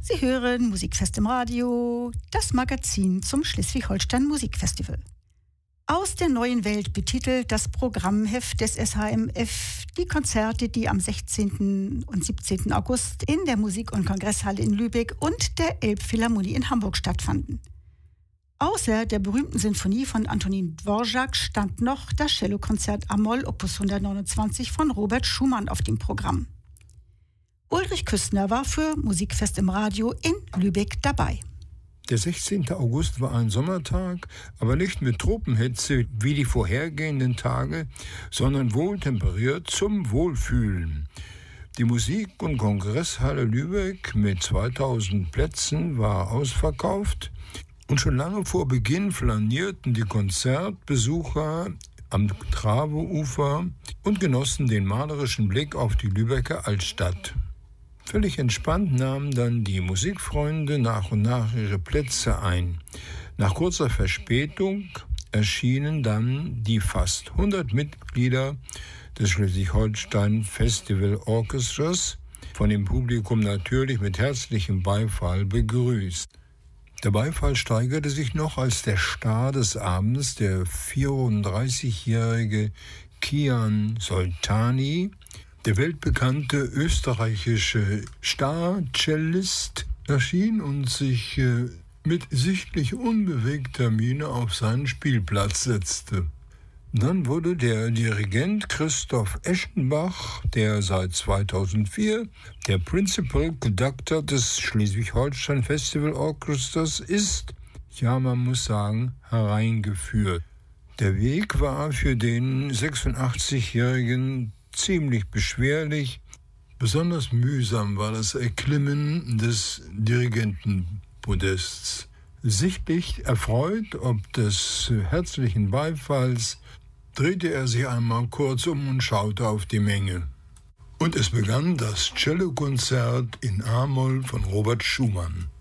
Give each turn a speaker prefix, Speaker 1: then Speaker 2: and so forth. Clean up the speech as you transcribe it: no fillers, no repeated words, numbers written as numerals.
Speaker 1: Sie hören Musikfest im Radio, das Magazin zum Schleswig-Holstein Musikfestival. Aus der neuen Welt betitelt das Programmheft des SHMF die Konzerte, die am 16. und 17. August in der Musik- und Kongresshalle in Lübeck und der Elbphilharmonie in Hamburg stattfanden. Außer der berühmten Sinfonie von Antonin Dvorak stand noch das Cellokonzert A-Moll Opus 129 von Robert Schumann auf dem Programm. Ulrich Küstner war für Musikfest im Radio in Lübeck dabei.
Speaker 2: Der 16. August war ein Sommertag, aber nicht mit Tropenhitze wie die vorhergehenden Tage, sondern wohltemperiert zum Wohlfühlen. Die Musik- und Kongresshalle Lübeck mit 2000 Plätzen war ausverkauft und schon lange vor Beginn flanierten die Konzertbesucher am Traveufer und genossen den malerischen Blick auf die Lübecker Altstadt. Völlig entspannt nahmen dann die Musikfreunde nach und nach ihre Plätze ein. Nach kurzer Verspätung erschienen dann die fast 100 Mitglieder des Schleswig-Holstein Festival Orchestras, von dem Publikum natürlich mit herzlichem Beifall begrüßt. Der Beifall steigerte sich noch, als der Star des Abends, der 34-jährige Kian Soltani, der weltbekannte österreichische Star-Cellist, erschien und sich mit sichtlich unbewegter Miene auf seinen Spielplatz setzte. Dann wurde der Dirigent Christoph Eschenbach, der seit 2004 der Principal Conductor des Schleswig-Holstein Festival Orchestras ist, ja, man muss sagen, hereingeführt. Der Weg war für den 86-jährigen ziemlich beschwerlich. Besonders mühsam war das Erklimmen des Dirigentenpodests. Sichtlich erfreut ob des herzlichen Beifalls, drehte er sich einmal kurz um und schaute auf die Menge. Und es begann das Cellokonzert in A-Moll von Robert Schumann.